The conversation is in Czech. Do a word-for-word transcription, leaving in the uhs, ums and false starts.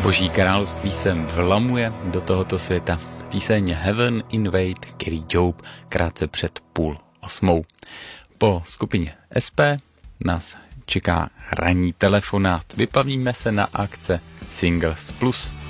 Boží království se vlamuje do tohoto světa. Píseň Heaven Invade Kerry Job krátce před půl osmou. Po skupině S P nás čeká ranní telefonát. Vypavíme se na akce Singles Plus